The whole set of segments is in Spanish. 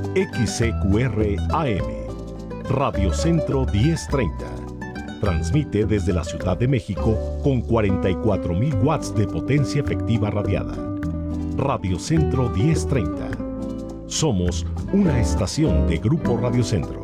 XCQR AM, Radio Centro 1030. Transmite desde la Ciudad de México con 44,000 watts de potencia efectiva radiada. Radio Centro 1030. Somos una estación de Grupo Radio Centro.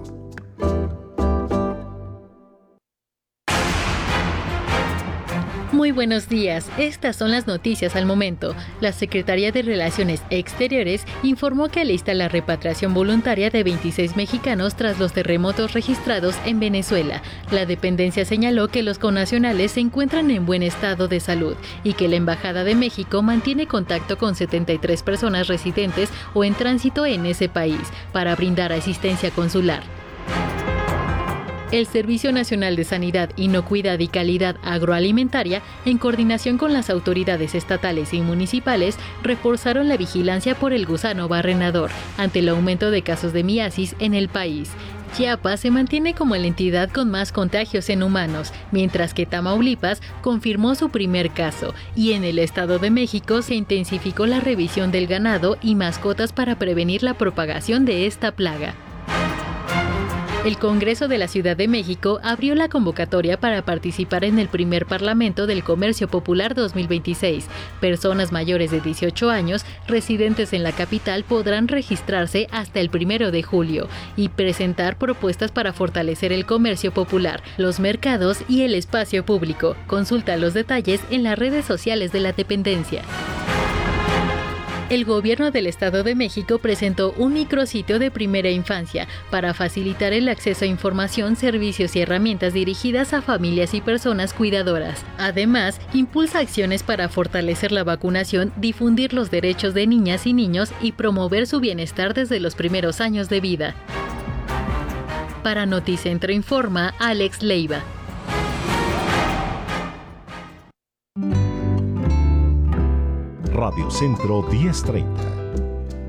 Muy buenos días, estas son las noticias al momento. La Secretaría de Relaciones Exteriores informó que alista la repatriación voluntaria de 26 mexicanos tras los terremotos registrados en Venezuela. La dependencia señaló que los connacionales se encuentran en buen estado de salud y que la Embajada de México mantiene contacto con 73 personas residentes o en tránsito en ese país para brindar asistencia consular. El Servicio Nacional de Sanidad, Inocuidad y Calidad Agroalimentaria, en coordinación con las autoridades estatales y municipales, reforzaron la vigilancia por el gusano barrenador ante el aumento de casos de miasis en el país. Chiapas se mantiene como la entidad con más contagios en humanos, mientras que Tamaulipas confirmó su primer caso, y en el Estado de México se intensificó la revisión del ganado y mascotas para prevenir la propagación de esta plaga. El Congreso de la Ciudad de México abrió la convocatoria para participar en el primer Parlamento del Comercio Popular 2026. Personas mayores de 18 años residentes en la capital podrán registrarse hasta el 1 de julio y presentar propuestas para fortalecer el comercio popular, los mercados y el espacio público. Consulta los detalles en las redes sociales de la dependencia. El Gobierno del Estado de México presentó un micrositio de primera infancia para facilitar el acceso a información, servicios y herramientas dirigidas a familias y personas cuidadoras. Además, impulsa acciones para fortalecer la vacunación, difundir los derechos de niñas y niños y promover su bienestar desde los primeros años de vida. Para Noticentro informa Alex Leiva. Radio Centro 1030.